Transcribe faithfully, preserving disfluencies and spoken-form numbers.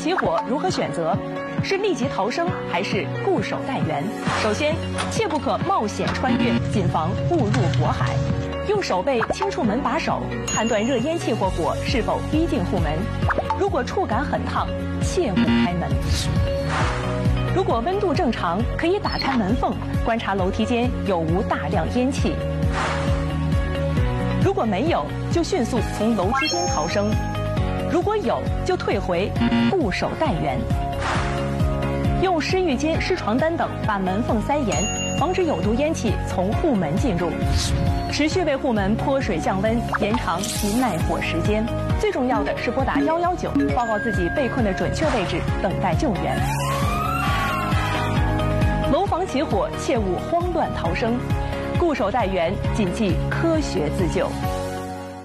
起火如何选择？是立即逃生还是固守待援？首先，切不可冒险穿越，谨防误入火海。用手背轻触门把手，判断热烟气或火是否逼近户门。如果触感很烫，切勿开门。如果温度正常，可以打开门缝，观察楼梯间有无大量烟气。如果没有，就迅速从楼梯间逃生；如果有，就退回，固守待援。用湿浴巾、湿床单等把门缝塞严，防止有毒烟气从户门进入。持续为户门泼水降温，延长其耐火时间。最重要的是拨打一一九，报告自己被困的准确位置，等待救援。楼房起火，切勿慌乱逃生，固守待援，谨记科学自救。